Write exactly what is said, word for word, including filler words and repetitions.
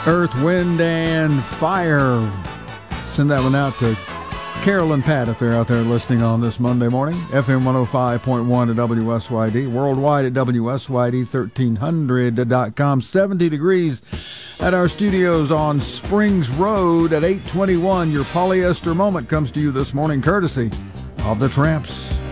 Earth, Wind, and Fire. Send that one out to Carol and Pat if they're out there listening on this Monday morning. F M one oh five point one at W S Y D. Worldwide at W S Y D thirteen hundred dot com. seventy degrees at our studios on Springs Road at eight twenty-one. Your polyester moment comes to you this morning courtesy of the Tramps.